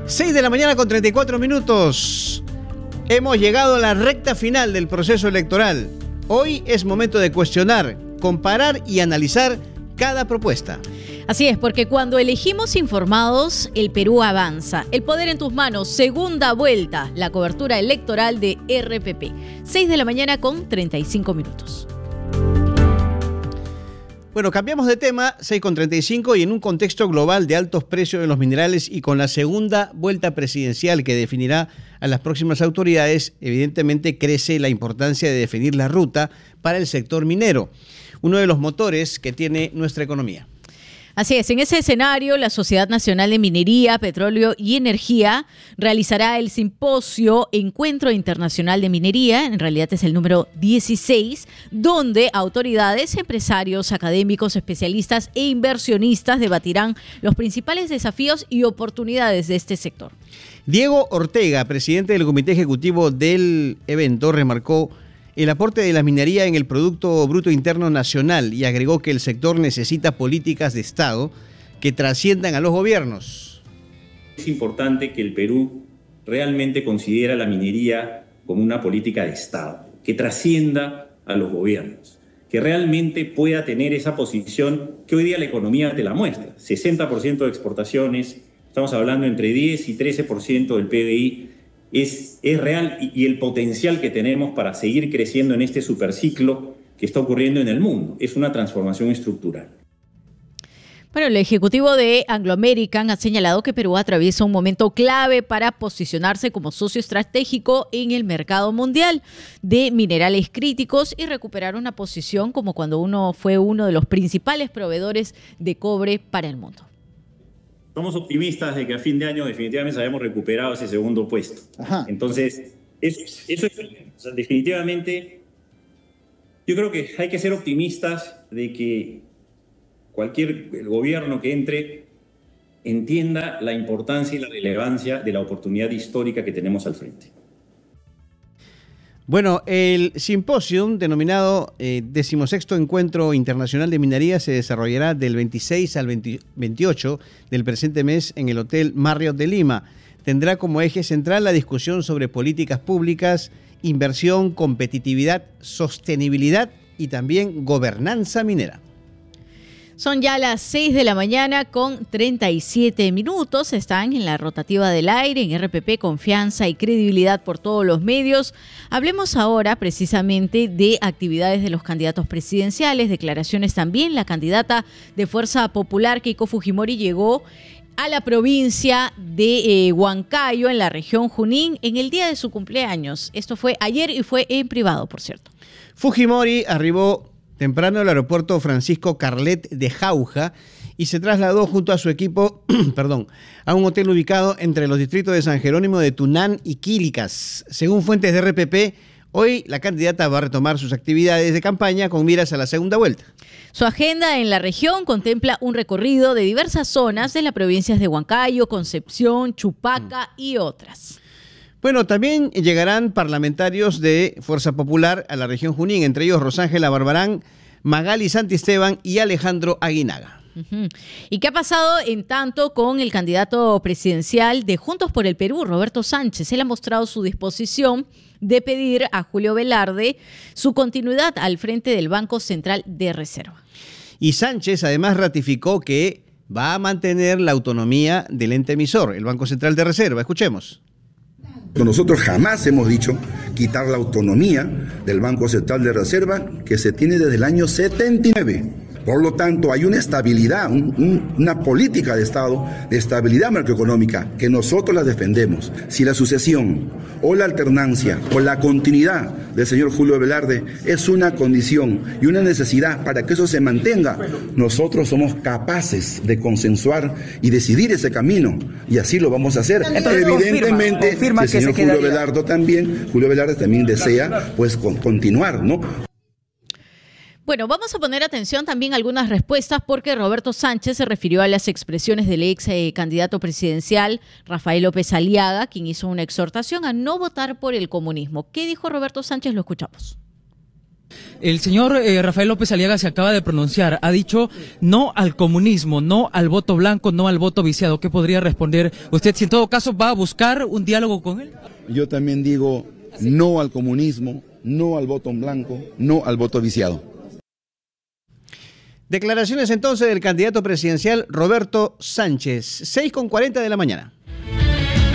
6 de la mañana con 34 minutos. Hemos llegado a la recta final del proceso electoral. Hoy es momento de cuestionar, comparar y analizar cada propuesta. Así es, porque cuando elegimos informados, el Perú avanza. El poder en tus manos, segunda vuelta, la cobertura electoral de RPP. 6 de la mañana con 35 minutos. Bueno, cambiamos de tema, 6:35, y en un contexto global de altos precios en los minerales y con la segunda vuelta presidencial que definirá a las próximas autoridades, evidentemente crece la importancia de definir la ruta para el sector minero, uno de los motores que tiene nuestra economía. Así es, en ese escenario, la Sociedad Nacional de Minería, Petróleo y Energía realizará el simposio Encuentro Internacional de Minería, en realidad es el número 16, donde autoridades, empresarios, académicos, especialistas e inversionistas debatirán los principales desafíos y oportunidades de este sector. Diego Ortega, presidente del Comité Ejecutivo del evento, remarcó el aporte de la minería en el Producto Bruto Interno Nacional y agregó que el sector necesita políticas de Estado que trasciendan a los gobiernos. Es importante que el Perú realmente considere la minería como una política de Estado, que trascienda a los gobiernos, que realmente pueda tener esa posición que hoy día la economía te la muestra. 60% de exportaciones, estamos hablando entre 10 y 13% del PBI, es real y el potencial que tenemos para seguir creciendo en este superciclo que está ocurriendo en el mundo. Es una transformación estructural. Bueno, el ejecutivo de Anglo American ha señalado que Perú atraviesa un momento clave para posicionarse como socio estratégico en el mercado mundial de minerales críticos y recuperar una posición como cuando uno fue uno de los principales proveedores de cobre para el mundo. Somos optimistas de que a fin de año definitivamente hayamos recuperado ese segundo puesto. Ajá. Entonces, eso es, o sea, definitivamente, yo creo que hay que ser optimistas de que el gobierno que entre entienda la importancia y la relevancia de la oportunidad histórica que tenemos al frente. Bueno, el simposio denominado 16º Encuentro Internacional de Minería se desarrollará del 26 al 28 del presente mes en el Hotel Marriott de Lima. Tendrá como eje central la discusión sobre políticas públicas, inversión, competitividad, sostenibilidad y también gobernanza minera. Son ya las 6 de la mañana con 37 minutos. Están en la rotativa del aire, en RPP, confianza y credibilidad por todos los medios. Hablemos ahora precisamente de actividades de los candidatos presidenciales, declaraciones también. La candidata de Fuerza Popular, Keiko Fujimori, llegó a la provincia de Huancayo, en la región Junín, en el día de su cumpleaños. Esto fue ayer y fue en privado, por cierto. Fujimori arribó temprano al aeropuerto Francisco Carlet de Jauja y se trasladó junto a su equipo a un hotel ubicado entre los distritos de San Jerónimo de Tunán y Quílicas. Según fuentes de RPP, hoy la candidata va a retomar sus actividades de campaña con miras a la segunda vuelta. Su agenda en la región contempla un recorrido de diversas zonas de las provincias de Huancayo, Concepción, Chupaca y otras. Bueno, también llegarán parlamentarios de Fuerza Popular a la región Junín, entre ellos Rosángela Barbarán, Magali Santisteban y Alejandro Aguinaga. ¿Y qué ha pasado en tanto con el candidato presidencial de Juntos por el Perú, Roberto Sánchez? Él ha mostrado su disposición de pedir a Julio Velarde su continuidad al frente del Banco Central de Reserva. Y Sánchez además ratificó que va a mantener la autonomía del ente emisor, el Banco Central de Reserva. Escuchemos. Nosotros jamás hemos dicho quitar la autonomía del Banco Central de Reserva que se tiene desde el año 79. Por lo tanto, hay una estabilidad, una política de Estado, de estabilidad macroeconómica, que nosotros la defendemos. Si la sucesión o la alternancia o la continuidad del señor Julio Velarde es una condición y una necesidad para que eso se mantenga, nosotros somos capaces de consensuar y decidir ese camino, y así lo vamos a hacer. Entonces, evidentemente, confirma el señor Julio Velarde también desea pues continuar, ¿no? Bueno, vamos a poner atención también a algunas respuestas porque Roberto Sánchez se refirió a las expresiones del ex candidato presidencial Rafael López Aliaga, quien hizo una exhortación a no votar por el comunismo. ¿Qué dijo Roberto Sánchez? Lo escuchamos. El señor Rafael López Aliaga se acaba de pronunciar, ha dicho no al comunismo, no al voto blanco, no al voto viciado. ¿Qué podría responder usted si en todo caso va a buscar un diálogo con él? Yo también digo no al comunismo, no al voto blanco, no al voto viciado. Declaraciones entonces del candidato presidencial Roberto Sánchez, 6:40 de la mañana.